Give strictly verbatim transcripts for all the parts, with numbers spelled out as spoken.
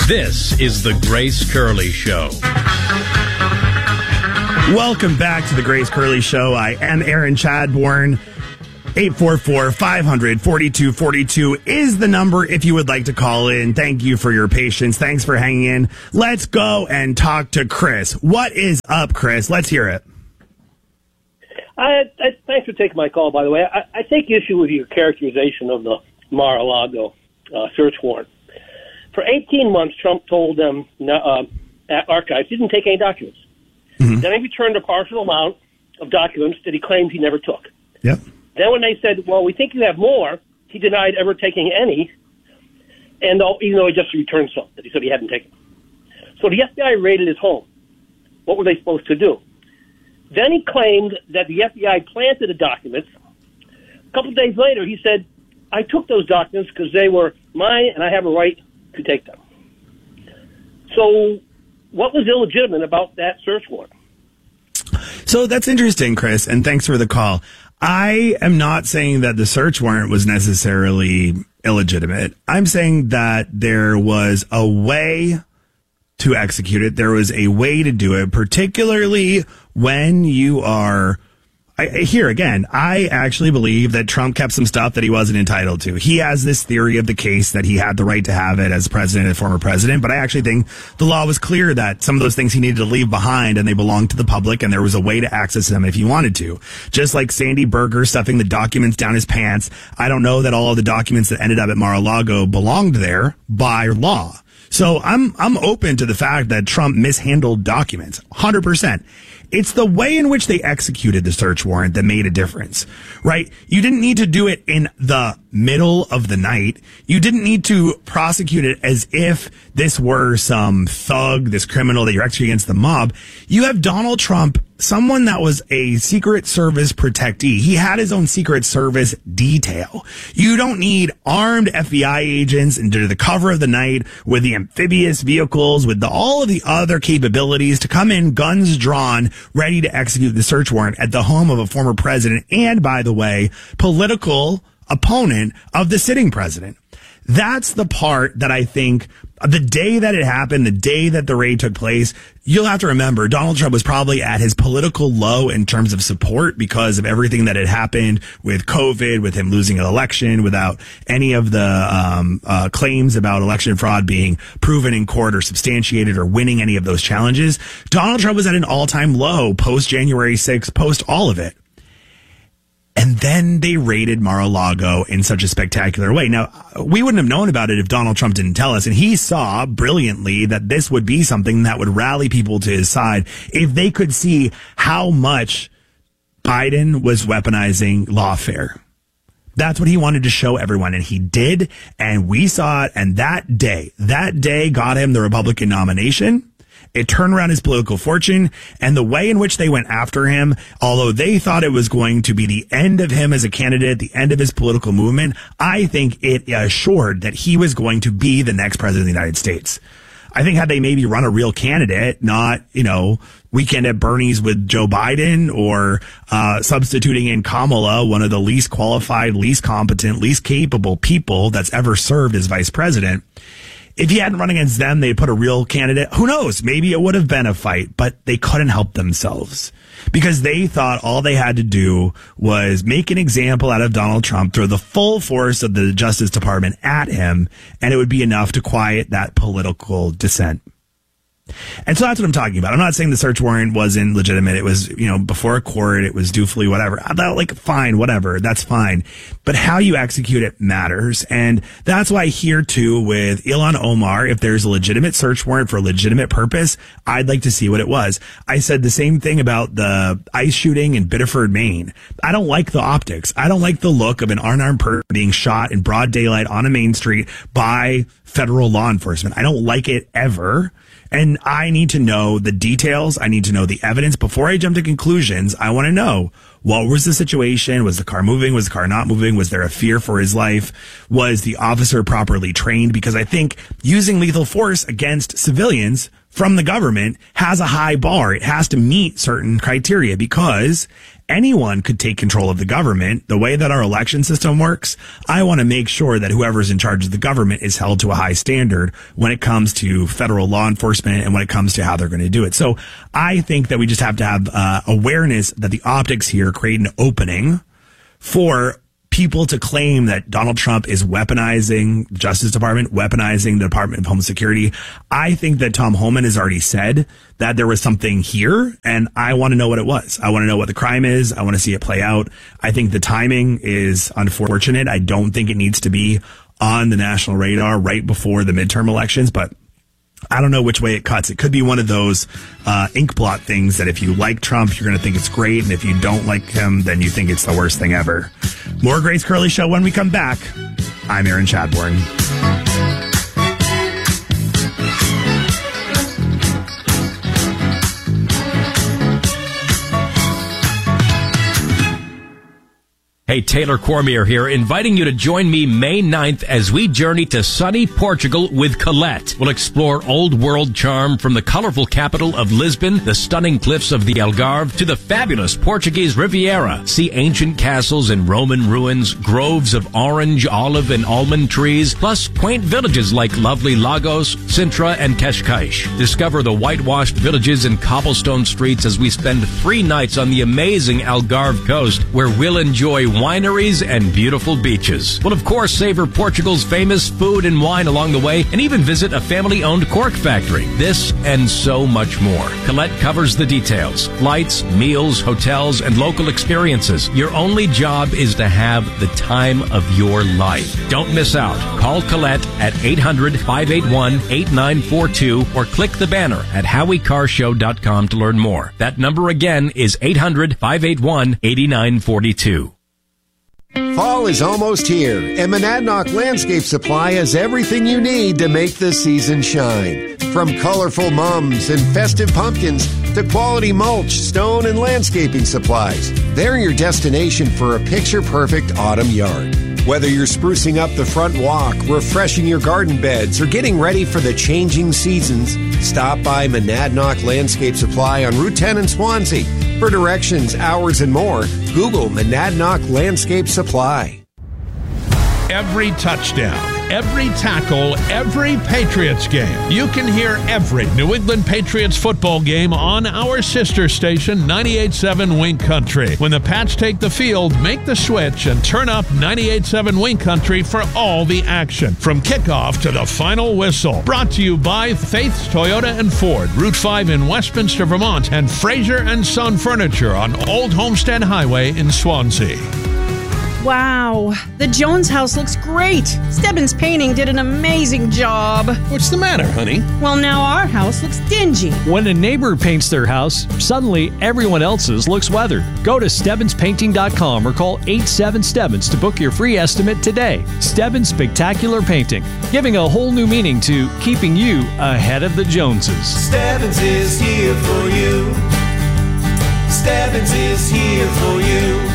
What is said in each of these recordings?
This is the Grace Curley Show. Welcome back to the Grace Curley Show. I am Aaron Chadbourne. eight four four, five hundred, forty-two forty-two is the number if you would like to call in. Thank you for your patience. Thanks for hanging in. Let's go and talk to Chris. What is up, Chris? Let's hear it. I, I, thanks for taking my call, by the way. I, I take issue with your characterization of the Mar-a-Lago uh, search warrant. For eighteen months, Trump told them uh, archives didn't take any documents. Mm-hmm. Then he returned a partial amount of documents that he claimed he never took. Yep. Then when they said, well, we think you have more, he denied ever taking any, and all, even though he just returned some that he said he hadn't taken. So the F B I raided his home. What were they supposed to do? Then he claimed that the F B I planted the documents. A couple of days later, he said, I took those documents because they were mine and I have a right to take them. So what was illegitimate about that search warrant? So that's interesting, Chris, and thanks for the call. I am not saying that the search warrant was necessarily illegitimate. I'm saying that there was a way to execute it. There was a way to do it, particularly when you are... I, here again, I actually believe that Trump kept some stuff that he wasn't entitled to. He has this theory of the case that he had the right to have it as president and former president, but I actually think the law was clear that some of those things he needed to leave behind and they belonged to the public and there was a way to access them if he wanted to. Just like Sandy Berger stuffing the documents down his pants, I don't know that all of the documents that ended up at Mar-a-Lago belonged there by law. So I'm I'm open to the fact that Trump mishandled documents, one hundred percent. It's the way in which they executed the search warrant that made a difference, right? You didn't need to do it in the middle of the night. You didn't need to prosecute it as if this were some thug, this criminal that you're executing against the mob. You have Donald Trump, someone that was a Secret Service protectee. He had his own Secret Service detail. You don't need armed F B I agents under the cover of the night with the amphibious vehicles, with the, all of the other capabilities to come in, guns drawn, ready to execute the search warrant at the home of a former president and, by the way, political opponent of the sitting president. That's the part that I think the day that it happened, the day that the raid took place, you'll have to remember Donald Trump was probably at his political low in terms of support because of everything that had happened with COVID, with him losing an election without any of the um, uh, claims about election fraud being proven in court or substantiated or winning any of those challenges. Donald Trump was at an all-time low post January sixth, post all of it. And then they raided Mar-a-Lago in such a spectacular way. Now, we wouldn't have known about it if Donald Trump didn't tell us. And he saw brilliantly that this would be something that would rally people to his side if they could see how much Biden was weaponizing lawfare. That's what he wanted to show everyone. And he did. And we saw it. And that day, that day got him the Republican nomination. It turned around his political fortune, and the way in which they went after him, although they thought it was going to be the end of him as a candidate, the end of his political movement, I think it assured that he was going to be the next president of the United States. I think had they maybe run a real candidate, not, you know, Weekend at Bernie's with Joe Biden or uh substituting in Kamala, one of the least qualified, least competent, least capable people that's ever served as vice president. If he hadn't run against them, they'd put a real candidate. Who knows? Maybe it would have been a fight, but they couldn't help themselves because they thought all they had to do was make an example out of Donald Trump, throw the full force of the Justice Department at him, and it would be enough to quiet that political dissent. And so that's what I'm talking about. I'm not saying the search warrant wasn't legitimate. It was, you know, before a court. It was dutifully whatever. I thought, like, fine, whatever. That's fine. But how you execute it matters. And that's why here, too, with Ilhan Omar, if there's a legitimate search warrant for a legitimate purpose, I'd like to see what it was. I said the same thing about the ICE shooting in Biddeford, Maine. I don't like the optics. I don't like the look of an unarmed person being shot in broad daylight on a main street by federal law enforcement. I don't like it ever. And I need to know the details. I need to know the evidence. Before I jump to conclusions, I want to know, what was the situation? Was the car moving? Was the car not moving? Was there a fear for his life? Was the officer properly trained? Because I think using lethal force against civilians from the government has a high bar. It has to meet certain criteria because anyone could take control of the government. The way that our election system works, I want to make sure that whoever's in charge of the government is held to a high standard when it comes to federal law enforcement and when it comes to how they're going to do it. So I think that we just have to have uh, awareness that the optics here create an opening for people to claim that Donald Trump is weaponizing the Justice Department, weaponizing the Department of Homeland Security. I think that Tom Homan has already said that there was something here, and I want to know what it was. I want to know what the crime is. I want to see it play out. I think the timing is unfortunate. I don't think it needs to be on the national radar right before the midterm elections, but I don't know which way it cuts. It could be one of those uh, ink blot things that if you like Trump, you're going to think it's great. And if you don't like him, then you think it's the worst thing ever. More Grace Curley Show when we come back. I'm Aaron Chadbourne. Hey, Taylor Cormier here, inviting you to join me May ninth as we journey to sunny Portugal with Colette. We'll explore old world charm from the colorful capital of Lisbon, the stunning cliffs of the Algarve, to the fabulous Portuguese Riviera. See ancient castles and Roman ruins, groves of orange, olive, and almond trees, plus quaint villages like lovely Lagos, Sintra, and Cascais. Discover the whitewashed villages and cobblestone streets as we spend three nights on the amazing Algarve coast, where we'll enjoy wineries and beautiful beaches. We'll of course savor Portugal's famous food and wine along the way and even visit a family-owned cork factory. This and so much more. Colette covers the details. Flights, meals, hotels, and local experiences. Your only job is to have the time of your life. Don't miss out. Call Colette at eight hundred, five eight one, eight nine four two or click the banner at howie car show dot com to learn more. That number again is eight hundred, five eight one, eight nine four two. Fall is almost here, and Monadnock Landscape Supply has everything you need to make the season shine. From colorful mums and festive pumpkins to quality mulch, stone, and landscaping supplies, they're your destination for a picture-perfect autumn yard. Whether you're sprucing up the front walk, refreshing your garden beds, or getting ready for the changing seasons, stop by Monadnock Landscape Supply on Route ten in Swansea. For directions, hours, and more, Google Monadnock Landscape Supply. Every touchdown, every tackle, every Patriots game. You can hear every New England Patriots football game on our sister station, ninety-eight point seven Wink Country. When the Pats take the field, make the switch and turn up ninety-eight point seven Wink Country for all the action. From kickoff to the final whistle. Brought to you by Faith's Toyota and Ford, Route five in Westminster, Vermont, and Fraser and Son Furniture on Old Homestead Highway in Swansea. Wow, the Jones house looks great. Stebbins Painting did an amazing job. What's the matter, honey? Well, now our house looks dingy. When a neighbor paints their house, suddenly everyone else's looks weathered. Go to Stebbins Painting dot com or call eight seven Stebbins to book your free estimate today. Stebbins Spectacular Painting, giving a whole new meaning to keeping you ahead of the Joneses. Stebbins is here for you. Stebbins is here for you.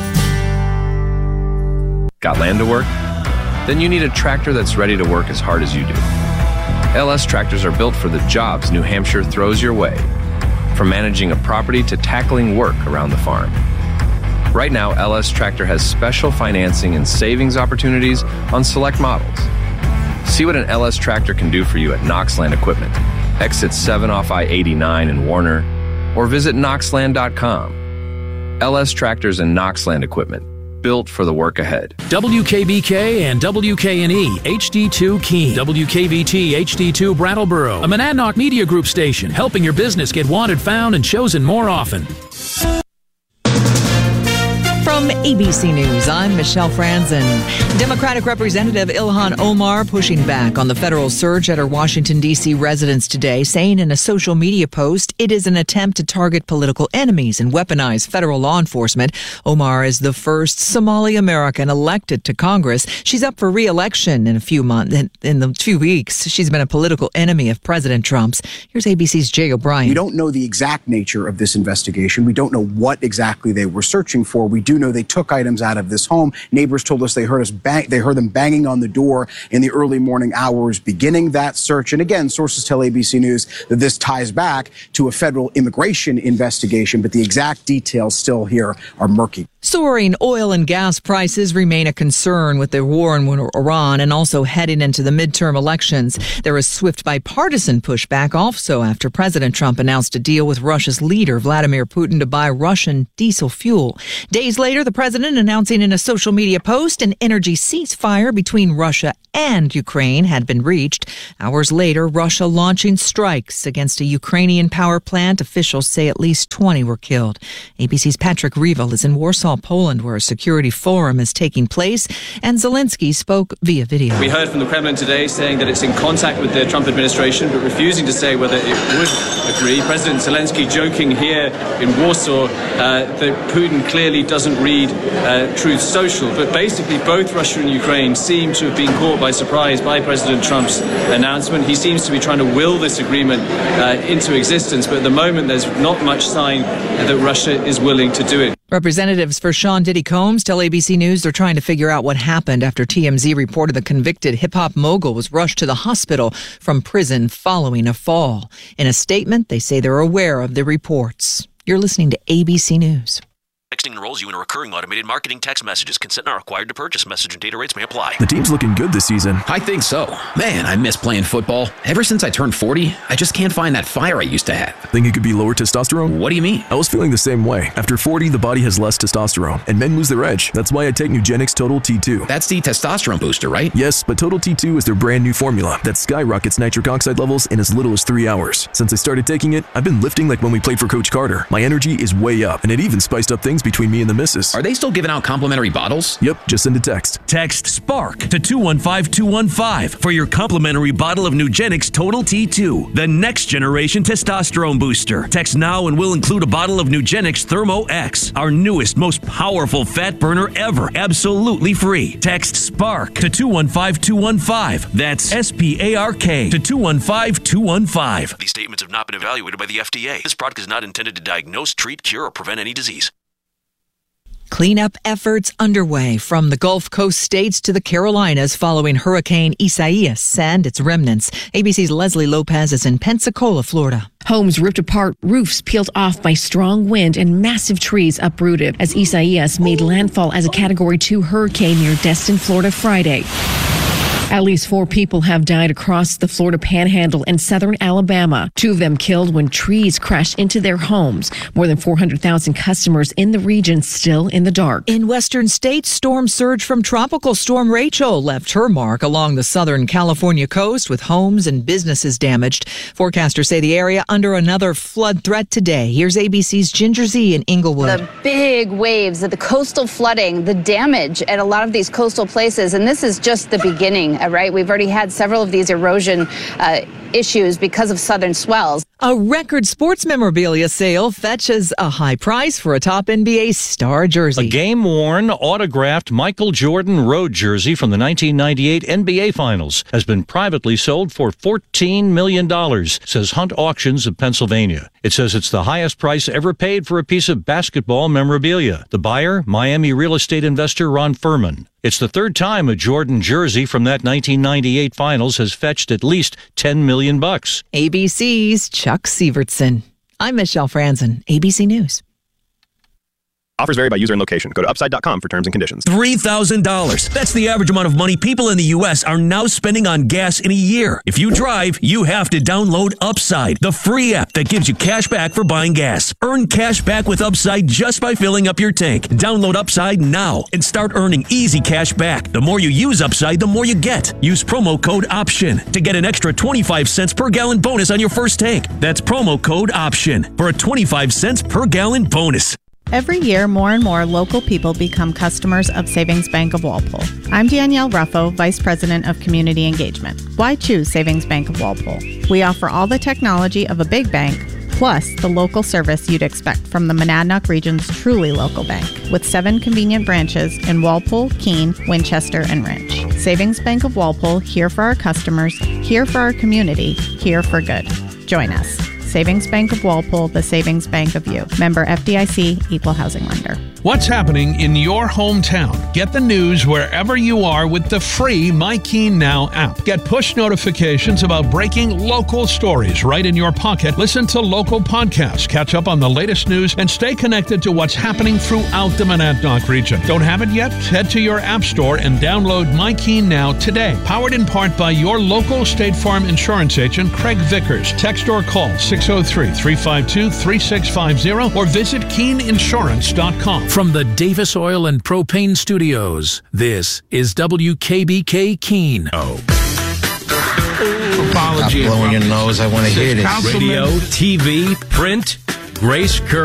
Got land to work? Then you need a tractor that's ready to work as hard as you do. L S tractors are built for the jobs New Hampshire throws your way, from managing a property to tackling work around the farm. Right now, L S Tractor has special financing and savings opportunities on select models. See what an L S Tractor can do for you at Knoxland Equipment, exit seven off I eighty-nine in Warner, or visit knoxland dot com. L S Tractors and Knoxland Equipment, built for the work ahead. W K B K and W K N E H D two Keene. W K V T H D two Brattleboro. A Monadnock Media Group station, helping your business get wanted, found, and chosen more often. From A B C News, I'm Michelle Franzen. Democratic Representative Ilhan Omar pushing back on the federal search at her Washington, D C residence today, saying in a social media post it is an attempt to target political enemies and weaponize federal law enforcement. Omar is the first Somali American elected to Congress. She's up for re-election in a few months. In the few weeks, she's been a political enemy of President Trump's. Here's A B C's Jay O'Brien. We don't know the exact nature of this investigation. We don't know what exactly they were searching for. We do know they took items out of this home. Neighbors told us they heard us bang, they heard them banging on the door in the early morning hours, beginning that search. And again, sources tell A B C News that this ties back to a federal immigration investigation, but the exact details still here are murky. Soaring oil and gas prices remain a concern with the war in Iran and also heading into the midterm elections. There is swift bipartisan pushback also after President Trump announced a deal with Russia's leader, Vladimir Putin, to buy Russian diesel fuel. Days later, the president announcing in a social media post an energy ceasefire between Russia and Ukraine had been reached. Hours later, Russia launching strikes against a Ukrainian power plant. Officials say at least twenty were killed. A B C's Patrick Revel is in Warsaw, Poland, where a security forum is taking place, and Zelensky spoke via video. We heard from the Kremlin today saying that it's in contact with the Trump administration, but refusing to say whether it would agree. President Zelensky joking here in Warsaw uh, that Putin clearly doesn't read uh, Truth Social, but basically both Russia and Ukraine seem to have been caught by surprise by President Trump's announcement. He seems to be trying to will this agreement uh, into existence, but at the moment there's not much sign that Russia is willing to do it. Representatives for Sean Diddy Combs tell A B C News they're trying to figure out what happened after T M Z reported the convicted hip-hop mogul was rushed to the hospital from prison following a fall. In a statement, they say they're aware of the reports. You're listening to A B C News. Texting enrolls you in a recurring automated marketing text messages. Consent not required to purchase. Message and data rates may apply. The team's looking good this season. I think so. Man, I miss playing football. Ever since I turned forty, I just can't find that fire I used to have. Think it could be lower testosterone? What do you mean? I was feeling the same way. After forty, the body has less testosterone, and men lose their edge. That's why I take Nugenix Total T two. That's the testosterone booster, right? Yes, but Total T two is their brand new formula that skyrockets nitric oxide levels in as little as three hours. Since I started taking it, I've been lifting like when we played for Coach Carter. My energy is way up, and it even spiced up things between me and the missus. Are they still giving out complimentary bottles? Yep, just send a text. Text SPARK to two one five two one five for your complimentary bottle of Nugenix Total T two, the next generation testosterone booster. Text now and we'll include a bottle of Nugenix Thermo X, our newest, most powerful fat burner ever, absolutely free. Text SPARK to two one five two one five. That's S P A R K to two one five two one five. These statements have not been evaluated by the F D A. This product is not intended to diagnose, treat, cure, or prevent any disease. Cleanup efforts underway from the Gulf Coast states to the Carolinas following Hurricane Isaias and its remnants. A B C's Leslie Lopez is in Pensacola, Florida. Homes ripped apart, roofs peeled off by strong wind, and massive trees uprooted as Isaias made landfall as a Category two hurricane near Destin, Florida, Friday. At least four people have died across the Florida Panhandle and southern Alabama. Two of them killed when trees crashed into their homes. More than four hundred thousand customers in the region still in the dark. In western states, storm surge from Tropical Storm Rachel left her mark along the southern California coast with homes and businesses damaged. Forecasters say the area under another flood threat today. Here's A B C's Ginger Z in Inglewood. The big waves, the coastal flooding, the damage at a lot of these coastal places, and this is just the beginning. Right, we've already had several of these erosion uh, issues because of southern swells. A record sports memorabilia sale fetches a high price for a top N B A star jersey. A game-worn, autographed Michael Jordan road jersey from the nineteen ninety-eight N B A Finals has been privately sold for fourteen million dollars, says Hunt Auctions of Pennsylvania. It says it's the highest price ever paid for a piece of basketball memorabilia. The buyer, Miami real estate investor Ron Furman. It's the third time a Jordan jersey from that nineteen ninety-eight Finals has fetched at least ten million bucks. A B C's Chuck Sievertson. I'm Michelle Franzen, A B C News. Offers vary by user and location. Go to upside dot com for terms and conditions. three thousand dollars. That's the average amount of money people in the U S are now spending on gas in a year. If you drive, you have to download Upside, the free app that gives you cash back for buying gas. Earn cash back with Upside just by filling up your tank. Download Upside now and start earning easy cash back. The more you use Upside, the more you get. Use promo code OPTION to get an extra twenty-five cents per gallon bonus on your first tank. That's promo code OPTION for a twenty-five cents per gallon bonus. Every year, more and more local people become customers of Savings Bank of Walpole. I'm Danielle Ruffo, Vice President of Community Engagement. Why choose Savings Bank of Walpole? We offer all the technology of a big bank, plus the local service you'd expect from the Monadnock region's truly local bank, with seven convenient branches in Walpole, Keene, Winchester, and Rindge. Savings Bank of Walpole, here for our customers, here for our community, here for good. Join us. Savings Bank of Walpole, the savings bank of you. Member F D I C, Equal Housing Lender. What's happening in your hometown? Get the news wherever you are with the free My Keene Now app. Get push notifications about breaking local stories right in your pocket. Listen to local podcasts, catch up on the latest news, and stay connected to what's happening throughout the Monadnock region. Don't have it yet? Head to your app store and download My Keene Now today. Powered in part by your local State Farm insurance agent, Craig Vickers. Text or call six oh three, three five two, three six five zero or visit keene insurance dot com. From the Davis Oil and Propane Studios, this is W K B K Keene. Oh. Stop blowing your nose. I want to hear this. Radio, T V, print, Grace Curl.